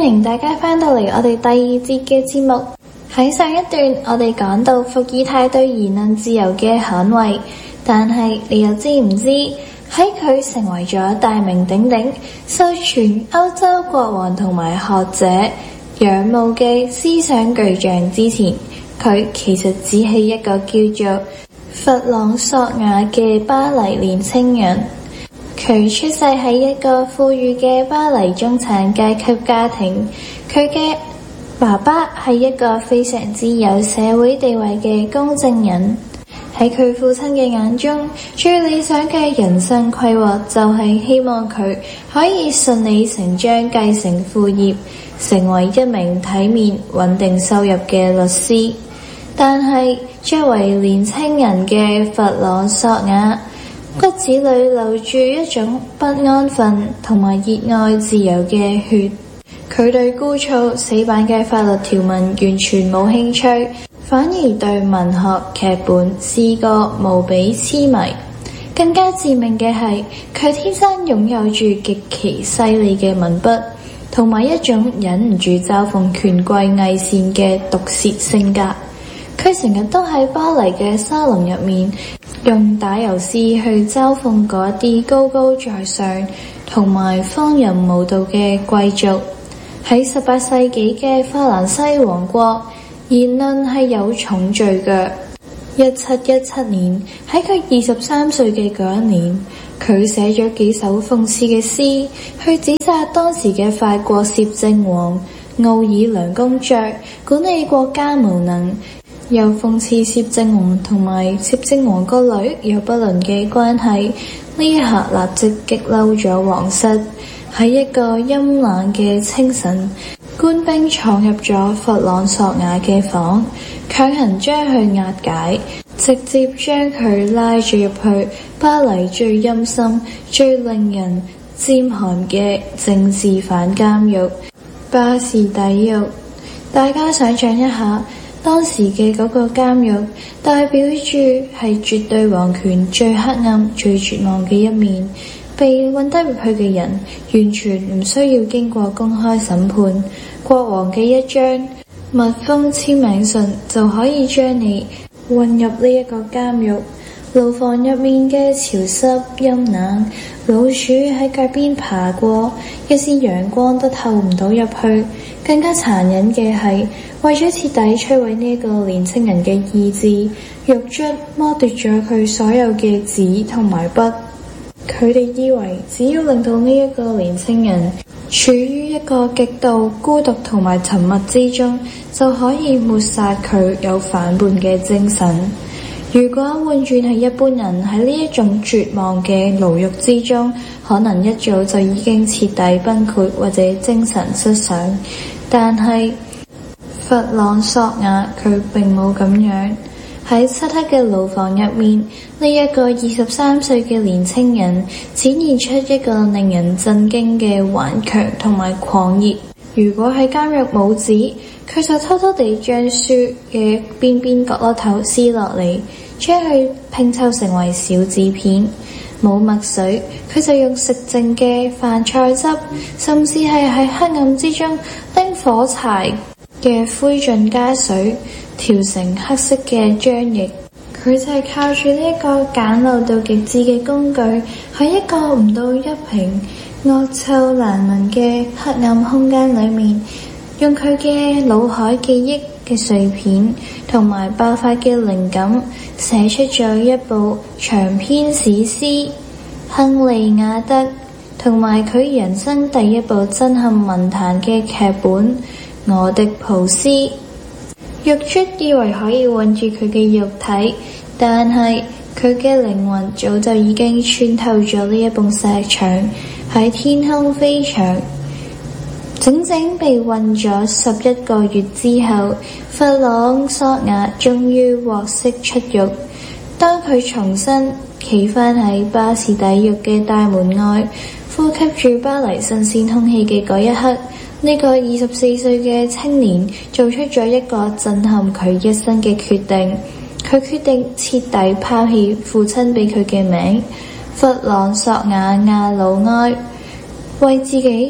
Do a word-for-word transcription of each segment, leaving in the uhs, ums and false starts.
迎大家翻到嚟我哋第二節嘅節目。喺上一段我哋講到伏爾泰對言論自由嘅捍衛，但係你又知唔知喺佢成為咗大名鼎鼎、受全歐洲國王同埋學者仰慕嘅思想巨匠之前，佢其實只係一個叫做弗朗索瓦嘅巴黎年輕人。佢出世喺一個富裕嘅巴黎中產階級家庭，佢嘅爸爸係一個非常之有社會地位嘅公證人。喺佢父親嘅眼中，最理想嘅人生規劃就係希望佢可以順理成章繼承父業，成為一名體面穩定收入嘅律師。但係作為年輕人嘅弗朗索瓦，骨子裏流住一種不安分同埋熱愛自由嘅血。佢對枯燥死板嘅法律條文完全冇興趣，反而對文學、劇本、詩歌無比痴迷。更加致命嘅係，佢天生擁有住極其犀利嘅文筆，同埋一種忍唔住嘲諷權貴偽善嘅毒舌性格。佢成日都喺巴黎嘅沙龍入面，用打油詩去嘲諷嗰啲高高在上同埋荒淫無道嘅貴族。喺十八世紀嘅法蘭西王國，言論係有重罪嘅。一七一七年，喺佢二十三歲嘅嗰一年，佢寫咗幾首諷刺嘅詩，去指責當時嘅法國攝政王奧爾良公爵管理國家無能，又諷刺攝政王同埋攝政王個女有不倫嘅關係。呢一刻立即激嬲咗皇室。喺一個陰冷嘅清晨，官兵闖入咗弗朗索瓦嘅房，強行將佢押解，直接將佢拉咗入去巴黎最陰森、最令人尖寒嘅政治犯監獄巴士底獄。大家想象一下，當時嘅嗰個監獄代表住係絕對皇權最黑暗、最絕望嘅一面。被運得入去嘅人完全唔需要經過公開審判，國王嘅一張密封簽名信就可以將你運入呢一個監獄。牢房入面嘅潮濕陰冷，老鼠喺腳邊爬過，一絲陽光都透唔到入去。更加殘忍嘅係，為咗徹底摧毀呢個年輕人嘅意志，獄卒剝奪咗佢所有嘅紙同埋筆。佢哋以為只要令到呢一個年輕人處於一個極度孤獨同埋沉默之中，就可以抹殺佢有反叛嘅精神。如果換轉係一般人喺呢一種絕望嘅牢獄之中，可能一早就已經徹底崩潰或者精神失常。但係弗朗索瓦佢並冇咁樣。喺漆黑嘅牢房入面，呢一個二十三歲嘅年輕人展現出一個令人震驚嘅頑強同埋狂熱。如果喺監獄冇紙，佢就偷偷地將書嘅邊邊角落頭撕落嚟，將佢拼湊成為小紙片。冇墨水，佢就用食剩嘅飯菜汁，甚至係喺黑暗之中拎火柴嘅灰燼加水調成黑色嘅漿液。佢就係靠住呢一個簡陋到極致嘅工具，喺一個唔到一平惡臭難聞嘅黑暗空間裏面，用佢嘅腦海記憶嘅碎片同埋爆發嘅靈感，寫出咗一部長篇史詩《亨利亞德》，同埋佢人生第一部震撼文壇嘅劇本《俄狄浦斯》。獄卒以為可以困住佢嘅肉體，但係佢嘅靈魂早就已經穿透咗呢一埲石牆，喺天空飛翔。整整被困咗十一個月之後，弗朗索瓦終於獲釋出獄。當佢重新企返喺巴士底獄嘅大門外，呼吸住巴黎新鮮空氣嘅嗰一刻，呢個二十四歲嘅青年做出咗一個震撼佢一生嘅決定。佢決定徹底拋棄父親俾佢嘅名弗朗索瓦亞魯埃，為自己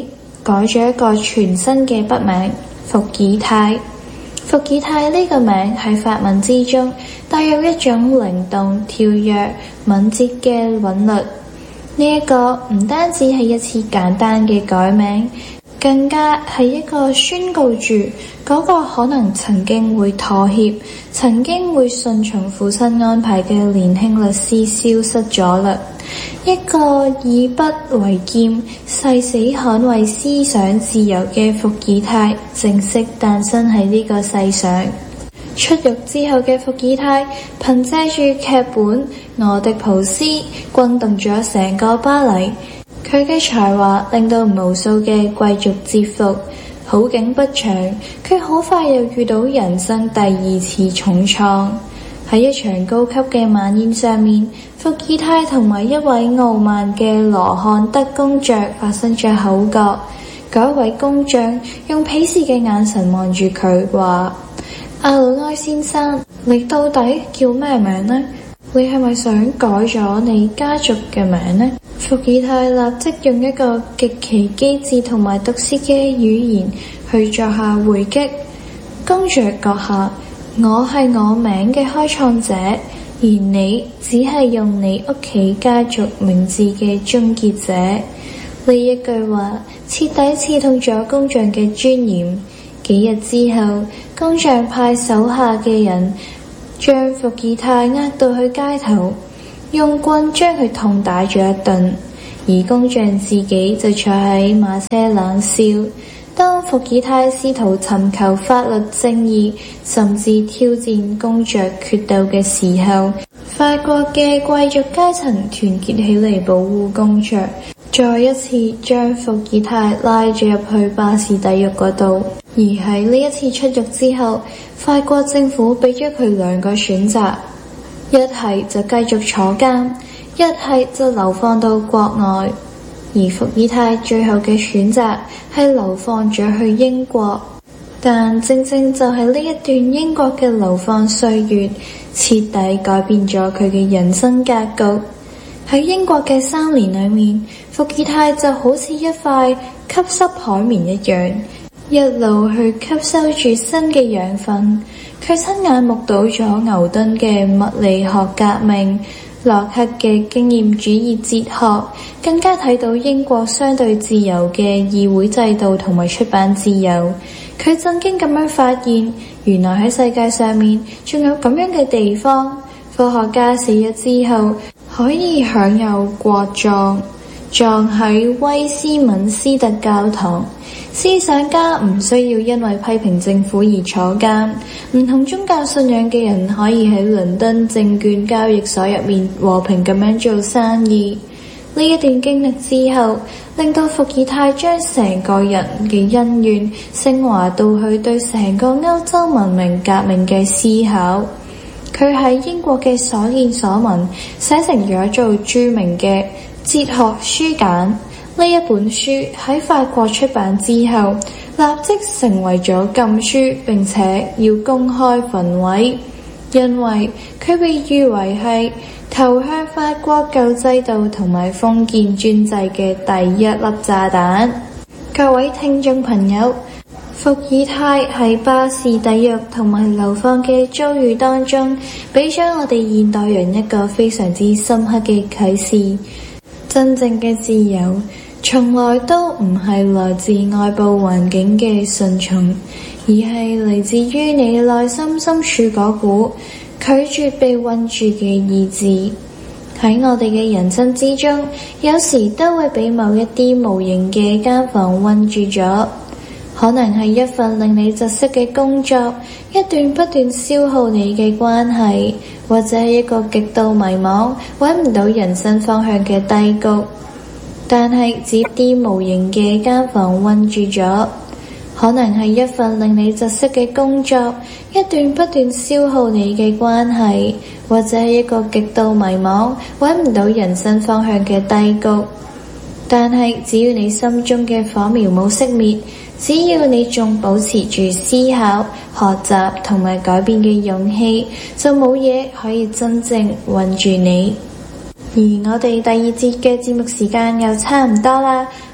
改咗一個全新嘅筆名伏爾泰。伏爾泰呢個名喺法文之中帶有一種靈動、跳躍、敏捷嘅韻律。呢一個唔單止係一次簡單嘅改名，更加係一個宣告住嗰個可能曾經會妥協、曾經會順從父親安排嘅年輕律師消失咗啦。一個以筆為劍、誓死捍衛思想自由嘅伏爾泰正式誕生喺呢個世上。出獄之後嘅伏爾泰，憑借住劇本《俄狄浦斯》轟動咗成個巴黎。佢嘅才華令到無數嘅貴族折服。好景不長，佢好快又遇到人生第二次重創。喺一場高級嘅晚宴上面，伏爾泰同埋一位傲慢嘅羅漢德公爵發生咗口角。嗰位公爵用鄙視嘅眼神望住佢，話：阿魯埃先生，你到底叫咩名呢？你係咪想改咗你家族嘅名呢？伏爾泰立即用一個極其機智同埋毒舌嘅語言去作下回擊。公爵閣下，我係我名嘅開創者，而你只係用你屋企家族名字嘅終結者。呢一句話徹底刺痛咗公爵嘅尊嚴。幾日之後，公爵派手下嘅人將伏爾泰押到去街頭，用棍將佢痛打咗一頓，而公爵自己就坐喺馬車冷笑。當伏爾泰試圖尋求法律正義，甚至挑戰公爵決鬥嘅時候，法國嘅貴族階層團結起嚟保護公爵，再一次將伏爾泰拉咗入去巴士底獄嗰度。而喺呢一次出獄之後，法國政府俾咗佢兩個選擇，一係就繼續坐監，一係就流放到國外。而伏爾泰最後嘅選擇係流放咗去英國，但正正就係呢一段英國嘅流放歲月，徹底改變咗佢嘅人生格局。喺英國嘅三年裏面，伏爾泰就好似一塊吸濕海綿一樣，一路去吸收住新嘅養分。佢親眼目睹咗牛頓嘅物理學革命，洛克嘅經驗主義哲學，更加睇到英國相對自由嘅議會制度同埋出版自由。佢震驚咁樣發現，原來喺世界上面仲有咁樣嘅地方，科學家死咗之後可以享有國葬，葬喺威斯敏斯特教堂。思想家唔需要因為批評政府而坐監，唔同宗教信仰嘅人可以喺倫敦證券交易所入面和平咁樣做生意。呢一段經歷之後，令到伏爾泰將成個人嘅恩怨升華到去對成個歐洲文明革命嘅思考。佢喺英國嘅所見所聞寫成咗做著名嘅哲學書簡。呢一本書喺法國出版之後，立即成為咗禁書，並且要公開焚毀，因為佢被譽為係投向法國舊制度同埋封建專制嘅第一粒炸彈。各位聽眾朋友，伏爾泰喺巴士底獄同埋流放嘅遭遇當中，俾咗我哋現代人一個非常之深刻嘅啟示。真正嘅自由從來都唔係來自外部環境嘅順從，而係嚟自於你內心深處嗰股拒絕被困住嘅意志。喺我哋嘅人生之中，有時都會俾某一啲無形嘅監房困住咗，可能係一份令你窒息嘅工作，一段不斷消耗你嘅關係，或者係一個極度迷茫揾唔到人生方向嘅低谷。但係只啲無形嘅監房困住咗，可能係一份令你窒息嘅工作，一段不斷消耗你嘅關係，或者係一個極度迷茫揾唔到人生方向嘅低谷。但係只要你心中嘅火苗冇熄滅，只要你仲保持住思考、學習同埋改變嘅勇氣，就冇嘢可以真正困住你。而我哋第二節嘅節目時間又差唔多啦，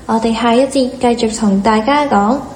我哋下一節繼續同大家講。